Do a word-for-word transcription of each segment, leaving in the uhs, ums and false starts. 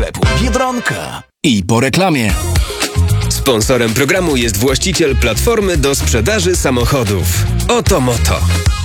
sklepu Biedronka. I po reklamie. Sponsorem programu jest właściciel platformy do sprzedaży samochodów Oto Moto.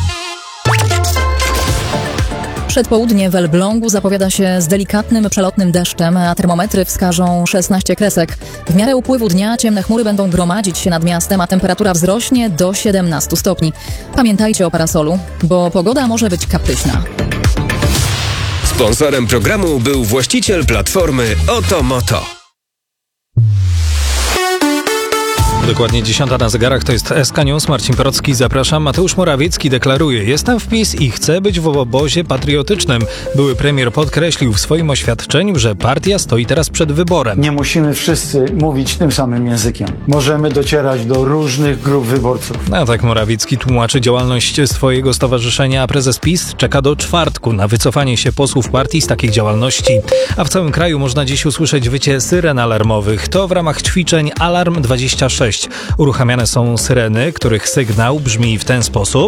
Przedpołudnie w Elblągu zapowiada się z delikatnym, przelotnym deszczem, a termometry wskażą szesnaście kresek. W miarę upływu dnia ciemne chmury będą gromadzić się nad miastem, a temperatura wzrośnie do siedemnastu stopni. Pamiętajcie o parasolu, bo pogoda może być kapryśna. Sponsorem programu był właściciel platformy Oto Moto. Dokładnie dziesiąta na zegarach, to jest S K News. Marcin Porocki, zapraszam. Mateusz Morawiecki deklaruje: jestem w PiS i chcę być w obozie patriotycznym. Były premier podkreślił w swoim oświadczeniu, że partia stoi teraz przed wyborem. Nie musimy wszyscy mówić tym samym językiem. Możemy docierać do różnych grup wyborców. A tak Morawiecki tłumaczy działalność swojego stowarzyszenia, a prezes PiS czeka do czwartku na wycofanie się posłów partii z takiej działalności. A w całym kraju można dziś usłyszeć wycie syren alarmowych. To w ramach ćwiczeń Alarm dwadzieścia sześć. Uruchamiane są syreny, których sygnał brzmi w ten sposób.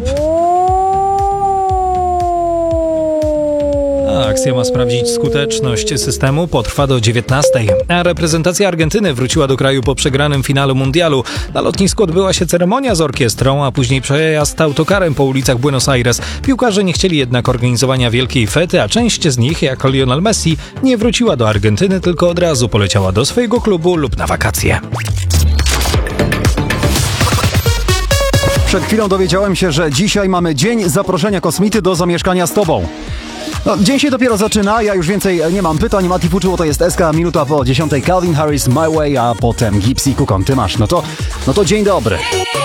Akcja ma sprawdzić skuteczność systemu, potrwa do dziewiętnastej. A reprezentacja Argentyny wróciła do kraju po przegranym finale mundialu. Na lotnisku odbyła się ceremonia z orkiestrą, a później przejazd autokarem po ulicach Buenos Aires. Piłkarze nie chcieli jednak organizowania wielkiej fety, a część z nich, jak Lionel Messi, nie wróciła do Argentyny, tylko od razu poleciała do swojego klubu lub na wakacje. Przed chwilą dowiedziałem się, że dzisiaj mamy dzień zaproszenia kosmity do zamieszkania z tobą. No, dzień się dopiero zaczyna, ja już więcej nie mam pytań. Mati Fuczuło to jest S K, minuta po dziesiątej. Calvin Harris, My Way, a potem Gypsy Kukon. Ty masz, no to, no to dzień dobry.